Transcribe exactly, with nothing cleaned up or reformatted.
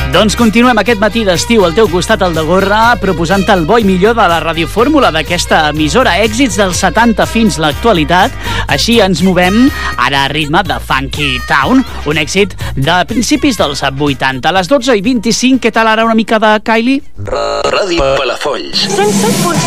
Doncs continuem aquest matí d'estiu al teu costat, al de Gorra, proposant-te el bo i millor de la radiofórmula d'aquesta emissora. Èxits dels setanta fins l'actualitat. Així ens movem ara a ritme de Funky Town, un èxit de principis dels vuitanta. A les dotze i vint-i-cinc, què tal ara una mica de Kylie? Ràdio Palafolls. cent set punt